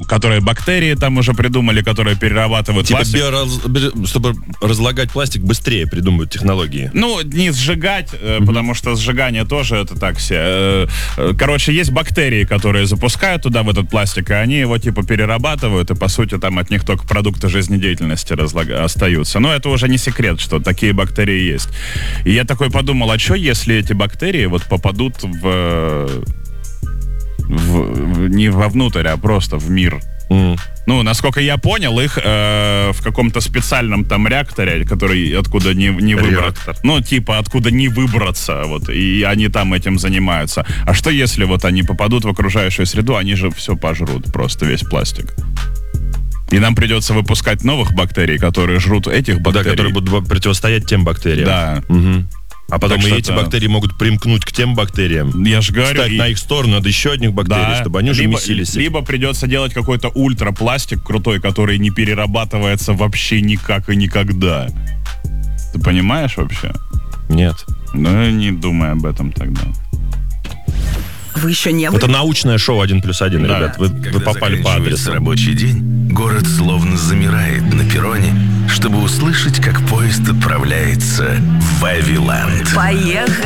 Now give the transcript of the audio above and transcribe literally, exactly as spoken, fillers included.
которые бактерии там уже придумали, которые перерабатывают типа пластик. Биораз... чтобы разлагать пластик, быстрее придумывают технологии. Ну, не сжигать, mm-hmm. потому что сжигание тоже это так все. Короче, есть бактерии, которые запускают туда, в этот пластик, и они его типа перерабатывают, и по сути там от них только продукты жизнедеятельности разлаг... остаются. Но это уже не секрет, что такие бактерии есть. И я такой подумал, а что если эти бактерии вот попадут в... В, в, не вовнутрь, а просто в мир. Mm. Ну, насколько я понял, их э, в каком-то специальном там реакторе, который откуда не, не выбраться. Ну, типа, откуда не выбраться, вот, и они там этим занимаются. А что если вот они попадут в окружающую среду, они же все пожрут, просто весь пластик. И нам придется выпускать новых бактерий, которые жрут этих бактерий. Да, которые будут противостоять тем бактериям. Да. Угу. А потом так и эти это... бактерии могут примкнуть к тем бактериям. Я же говорю. Встать и... на их сторону, надо еще одних бактерий, да. чтобы они либо, уже месились. Либо придется делать какой-то ультрапластик крутой, который не перерабатывается вообще никак и никогда. Ты понимаешь вообще? Нет. Ну, не думай об этом тогда. Вы еще не... Это научное шоу один плюс один, да. ребят. Вы, вы попали по адресу. Рабочий день, город словно замирает на перроне, чтобы услышать, как поезд отправляется в Вавиланд. Поехали!